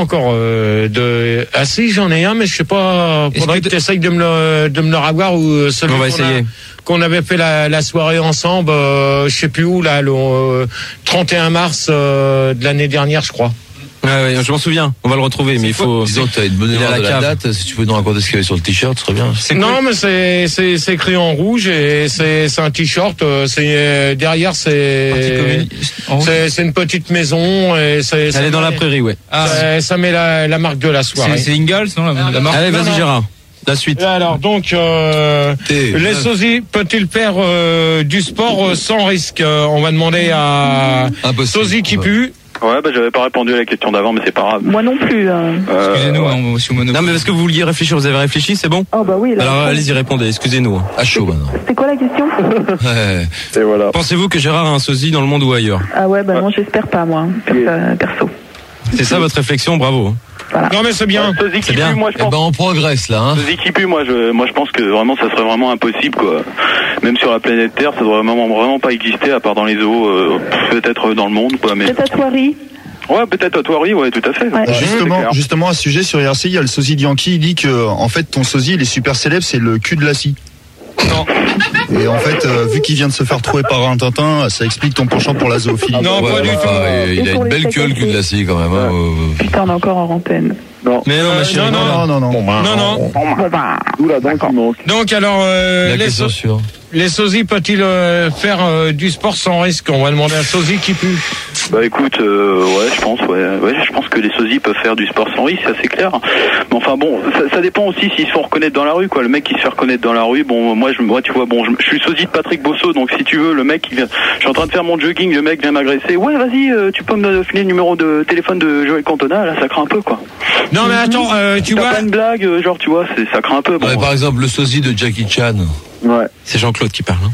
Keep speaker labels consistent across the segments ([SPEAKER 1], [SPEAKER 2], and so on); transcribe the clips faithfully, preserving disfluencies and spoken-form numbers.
[SPEAKER 1] encore euh, de ah si j'en ai un mais je sais pas, faudrait que, que tu essayes de me le de me le ravoir ou celui
[SPEAKER 2] on va
[SPEAKER 1] qu'on,
[SPEAKER 2] essayer.
[SPEAKER 1] a, qu'on avait fait la, la soirée ensemble euh, je sais plus où là le euh, trente et un mars euh, de l'année dernière je crois.
[SPEAKER 2] Ouais, ouais, je m'en souviens. On va le retrouver, mais il faut.
[SPEAKER 3] Disons que t'as une bonne mémoire de la date. Si tu peux nous raconter ce qu'il y avait sur le t-shirt, ce serait bien.
[SPEAKER 1] C'est non, cool. mais c'est c'est c'est écrit en rouge et c'est c'est un t-shirt. C'est derrière c'est c'est c'est une petite maison et c'est.
[SPEAKER 2] Elle est dans la prairie, ouais.
[SPEAKER 1] Ah, ça, ça met la la marque de la soirée.
[SPEAKER 4] C'est, c'est Ingalls, non la, la marque.
[SPEAKER 2] Allez, vas-y Gérard. La suite.
[SPEAKER 1] Et alors donc euh, les sosies peut-il faire euh, du sport euh, sans risque? euh, On va demander à Sosie qui pue.
[SPEAKER 5] Ouais, bah j'avais pas répondu à la question d'avant, mais c'est pas grave.
[SPEAKER 6] Moi non plus. Euh...
[SPEAKER 4] Excusez-nous, hein, monsieur Mono.
[SPEAKER 2] Non, mais parce que vous vouliez réfléchir, vous avez réfléchi, c'est bon?
[SPEAKER 6] Oh bah oui. Là,
[SPEAKER 2] alors allez-y, répondez. Excusez-nous. À chaud maintenant.
[SPEAKER 6] C'est quoi la question?
[SPEAKER 2] Ouais.
[SPEAKER 5] Et voilà.
[SPEAKER 2] Pensez-vous que Gérard a un sosie dans le monde ou ailleurs?
[SPEAKER 6] Ah ouais, bah non, j'espère pas moi, perso.
[SPEAKER 2] C'est ça votre réflexion, bravo.
[SPEAKER 6] Voilà.
[SPEAKER 1] Non mais c'est bien.
[SPEAKER 5] Sosie qui
[SPEAKER 2] c'est bien.
[SPEAKER 5] pue, moi je pense.
[SPEAKER 3] Eh ben on progresse là. Hein.
[SPEAKER 5] Sosie qui pue, moi je, moi je pense que vraiment ça serait vraiment impossible quoi. Même sur la planète Terre, ça devrait vraiment vraiment pas exister à part dans les eaux, euh, peut-être dans le monde quoi. Mais.
[SPEAKER 6] C'est tatouerie.
[SPEAKER 5] Ouais, peut-être à toi, oui, ouais, tout à fait.
[SPEAKER 6] Ouais.
[SPEAKER 7] Justement, justement, à ce sujet sur R C, il y a le sosie de Yankee, il dit que, en fait, ton sosie, il est super célèbre, c'est le cul de la scie.
[SPEAKER 1] Non.
[SPEAKER 7] Et en fait, euh, vu qu'il vient de se faire trouver par un Tintin, ça explique ton penchant pour la zoophilie.
[SPEAKER 1] Non,
[SPEAKER 3] ouais,
[SPEAKER 1] pas du
[SPEAKER 3] bah,
[SPEAKER 1] tout.
[SPEAKER 3] Euh, il a une belle queue, le cul de la scie, quand même. Hein, euh...
[SPEAKER 6] Putain, on est encore en antenne.
[SPEAKER 5] Non.
[SPEAKER 2] Mais non, ma chérie.
[SPEAKER 1] Euh, non,
[SPEAKER 7] non, non, non.
[SPEAKER 1] Bon, bah, non, non.
[SPEAKER 6] Bon bah.
[SPEAKER 5] D'où la dent qui manque.
[SPEAKER 1] Donc alors euh,
[SPEAKER 3] La
[SPEAKER 1] les,
[SPEAKER 3] question
[SPEAKER 1] so-
[SPEAKER 3] sûre.
[SPEAKER 1] les sosies peut-ils euh, faire euh, du sport sans risque? On va demander à Sosie qui pue.
[SPEAKER 5] Bah écoute, euh, ouais, je pense, ouais, ouais, je pense que les sosies peuvent faire du sport sans risque, ça c'est clair. Mais enfin bon, ça, ça dépend aussi s'ils se font reconnaître dans la rue, quoi. Le mec qui se fait reconnaître dans la rue, bon, moi, je, moi, tu vois, bon, je, je suis sosie de Patrick Bosso, donc si tu veux, le mec, il vient, je suis en train de faire mon jogging, le mec vient m'agresser. Ouais, vas-y, euh, tu peux me filer le numéro de téléphone de Joël Cantona, là, ça craint un peu, quoi.
[SPEAKER 1] Non mais attends, euh, tu
[SPEAKER 5] T'as
[SPEAKER 1] vois.
[SPEAKER 5] pas une blague, euh, genre, tu vois, c'est, ça craint un peu. Bon,
[SPEAKER 3] Ouais, par exemple, le sosie de Jackie Chan.
[SPEAKER 5] Ouais.
[SPEAKER 2] C'est Jean-Claude qui parle. Hein.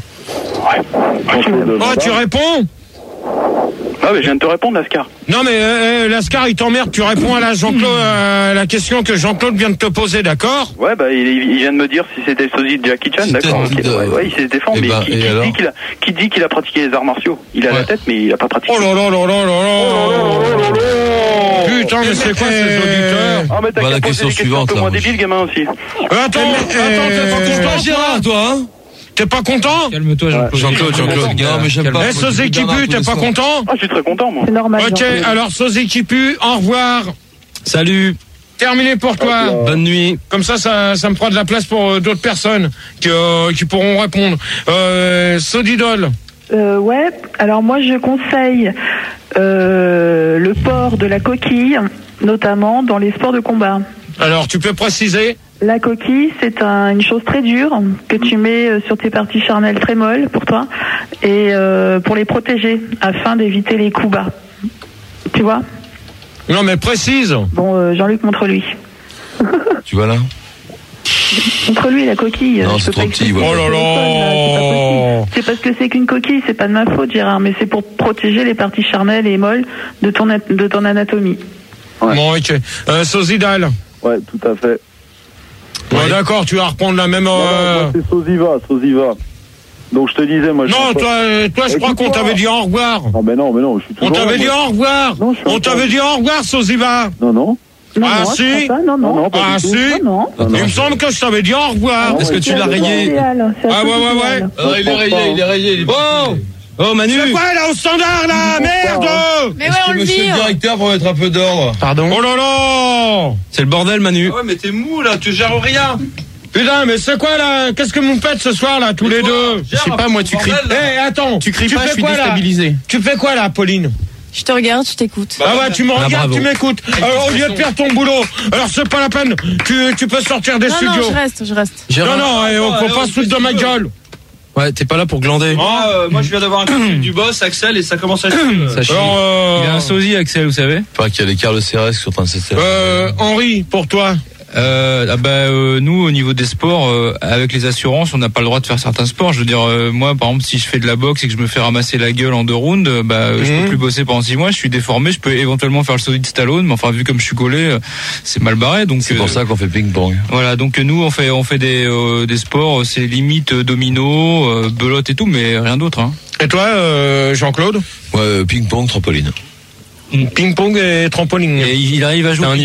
[SPEAKER 5] Ouais.
[SPEAKER 1] Oh, tu réponds?
[SPEAKER 5] Ah, mais je viens de te répondre, Lascar.
[SPEAKER 1] Non mais euh, Lascar il t'emmerde, tu réponds à la Jean-Claude euh, la question que Jean-Claude vient de te poser, d'accord?
[SPEAKER 5] Ouais, bah, il, il vient de me dire si c'était le sosie de Jackie Chan,
[SPEAKER 3] C'était
[SPEAKER 5] d'accord. Okay.
[SPEAKER 3] de...
[SPEAKER 5] Ouais, ouais, il sait se défendre,
[SPEAKER 3] Et
[SPEAKER 5] mais
[SPEAKER 3] ben,
[SPEAKER 5] qui,
[SPEAKER 3] et
[SPEAKER 5] qui,
[SPEAKER 3] alors
[SPEAKER 5] dit qu'il a, qui dit qu'il a pratiqué les arts martiaux? Il a
[SPEAKER 3] ouais.
[SPEAKER 5] la tête, mais il a pas pratiqué.
[SPEAKER 1] Oh là là là là là là. Putain, mais c'est quoi ces auditeurs?
[SPEAKER 5] Ah, mais t'as
[SPEAKER 3] Bah,
[SPEAKER 5] qu'à
[SPEAKER 3] la
[SPEAKER 5] poser
[SPEAKER 3] question
[SPEAKER 5] des questions
[SPEAKER 3] suivante,
[SPEAKER 5] un peu
[SPEAKER 3] là,
[SPEAKER 5] moins
[SPEAKER 3] moi.
[SPEAKER 5] débiles, gamin, aussi.
[SPEAKER 1] Euh, attends, attends, t'es pas content,
[SPEAKER 2] Gérard, toi, hein?
[SPEAKER 1] T'es pas content?
[SPEAKER 4] Calme-toi, Jean-Claude.
[SPEAKER 2] Jean-Claude, Jean-Claude.
[SPEAKER 3] Non, mais j'aime pas.
[SPEAKER 1] Eh, Sosie qui pue, t'es pas content?
[SPEAKER 5] Ah, je suis très content, moi.
[SPEAKER 6] C'est normal.
[SPEAKER 1] Ok,
[SPEAKER 6] Jean-Claude.
[SPEAKER 1] alors Sosie qui pue, au revoir.
[SPEAKER 2] Salut.
[SPEAKER 1] Terminé pour toi.
[SPEAKER 2] Bonne nuit.
[SPEAKER 1] Comme ça, ça, ça me fera de la place pour euh, d'autres personnes qui, euh, qui pourront répondre. Euh, Sodidol.
[SPEAKER 6] Euh, ouais, alors moi je conseille euh, le port de la coquille, notamment dans les sports de combat.
[SPEAKER 1] Alors, tu peux préciser?
[SPEAKER 6] La coquille, c'est un, une chose très dure que tu mets euh, sur tes parties charnelles très molles pour toi et euh, pour les protéger afin d'éviter les coups bas. Tu vois?
[SPEAKER 1] Non, mais précise.
[SPEAKER 6] Bon, euh, Jean-Luc, montre-lui.
[SPEAKER 3] Tu vois là?
[SPEAKER 6] Montre lui la coquille.
[SPEAKER 3] Non,
[SPEAKER 6] Je
[SPEAKER 3] c'est
[SPEAKER 6] peux pas
[SPEAKER 3] trop petit,
[SPEAKER 6] expliquer
[SPEAKER 3] ouais.
[SPEAKER 1] Oh là
[SPEAKER 6] au téléphone, là, c'est pas
[SPEAKER 1] là.
[SPEAKER 6] possible. C'est parce que c'est qu'une coquille, c'est pas de ma faute, Gérard, mais c'est pour protéger les parties charnelles et molles de ton, at- de ton anatomie.
[SPEAKER 5] Ouais.
[SPEAKER 1] Bon, ok. Euh, Sosidal.
[SPEAKER 5] Ouais, tout à fait.
[SPEAKER 1] Ouais, ouais, d'accord, tu vas reprendre la même. Euh...
[SPEAKER 5] Non, non, c'est Sosiva, Sosiva. Donc je te disais, moi. Je
[SPEAKER 1] non, toi, euh, toi, je crois qu'on t'avait dit au revoir.
[SPEAKER 5] Non, mais non, mais non, je suis
[SPEAKER 1] On
[SPEAKER 5] toujours
[SPEAKER 1] t'avait
[SPEAKER 5] là,
[SPEAKER 1] dit
[SPEAKER 5] moi.
[SPEAKER 1] au revoir.
[SPEAKER 5] Non, je suis
[SPEAKER 1] On
[SPEAKER 5] encore-
[SPEAKER 1] t'avait dit au revoir, Sosiva.
[SPEAKER 5] Non, non.
[SPEAKER 6] Non,
[SPEAKER 1] Ah,
[SPEAKER 6] non,
[SPEAKER 1] si.
[SPEAKER 6] je crois pas, non, non.
[SPEAKER 5] Non, non, pas
[SPEAKER 1] Ah
[SPEAKER 5] du tout.
[SPEAKER 1] si.
[SPEAKER 6] Non, non.
[SPEAKER 1] Il me semble que je t'avais dit au revoir.
[SPEAKER 5] Non,
[SPEAKER 2] Est-ce que tu l'as rayé?
[SPEAKER 1] Ah ouais, ouais, ouais.
[SPEAKER 3] Ah, il est rayé, il est rayé. Il est...
[SPEAKER 2] Oh! Oh, Manu!
[SPEAKER 1] C'est quoi là au standard là? Merde!
[SPEAKER 8] Mais ouais, on le
[SPEAKER 3] Monsieur
[SPEAKER 8] vire.
[SPEAKER 3] le directeur pour mettre un peu d'ordre.
[SPEAKER 2] Pardon?
[SPEAKER 1] Oh là là!
[SPEAKER 2] C'est le bordel, Manu.
[SPEAKER 4] Ouais, mais t'es mou, là, tu gères rien.
[SPEAKER 1] Putain, mais c'est quoi là? Qu'est-ce que vous me faites ce soir là, tous les deux?
[SPEAKER 4] Je sais pas, moi, tu cries.
[SPEAKER 1] Eh, attends!
[SPEAKER 2] Tu cries
[SPEAKER 1] tu
[SPEAKER 2] pas,
[SPEAKER 1] fais
[SPEAKER 2] je suis
[SPEAKER 1] quoi, là
[SPEAKER 2] déstabilisé.
[SPEAKER 1] Tu fais quoi là, Pauline?
[SPEAKER 8] Je te regarde, je t'écoute.
[SPEAKER 1] Ah ouais, tu me
[SPEAKER 2] Ah,
[SPEAKER 1] regardes,
[SPEAKER 2] bravo.
[SPEAKER 1] tu m'écoutes. Alors, au lieu de faire ton boulot, alors c'est pas la peine. Tu, tu peux sortir des
[SPEAKER 8] Non,
[SPEAKER 1] studios.
[SPEAKER 8] non, je reste, je reste.
[SPEAKER 1] Non,
[SPEAKER 2] Gérard.
[SPEAKER 1] non, eh, on
[SPEAKER 4] Ah,
[SPEAKER 1] peut
[SPEAKER 4] alors,
[SPEAKER 1] pas se foutre de ma gueule.
[SPEAKER 2] Ouais, t'es pas là pour glander.
[SPEAKER 4] Moi, euh, moi, je viens d'avoir un coup de fil du boss, Axel, et ça commence à chier.
[SPEAKER 2] Ça chie.
[SPEAKER 1] Alors, euh,
[SPEAKER 2] Il a un sosie, Axel, vous savez?
[SPEAKER 3] Pas qu'il y a les Carl C R S qui sont en train de s'éteindre.
[SPEAKER 1] euh, Henri, pour toi.
[SPEAKER 4] Euh, ah bah, euh, nous, au niveau des sports, euh, avec les assurances, on n'a pas le droit de faire certains sports. Je veux dire, euh, moi, par exemple, si je fais de la boxe et que je me fais ramasser la gueule en deux rounds, euh, bah, je
[SPEAKER 1] Mhm.
[SPEAKER 4] peux plus bosser pendant six mois. Je suis déformé. Je peux éventuellement faire le saut de Stallone, mais enfin, vu comme je suis collé, euh, c'est mal barré. Donc,
[SPEAKER 3] C'est pour
[SPEAKER 4] euh,
[SPEAKER 3] ça qu'on fait ping-pong.
[SPEAKER 4] voilà. Donc, nous, on fait, on fait des, euh, des sports. C'est limite euh, domino, euh, belote et tout, mais rien d'autre. Hein.
[SPEAKER 1] Et toi, euh, Jean-Claude?
[SPEAKER 3] Ouais, ping-pong, trampoline.
[SPEAKER 1] Ping-pong et trampoline.
[SPEAKER 4] Et il arrive à jouer.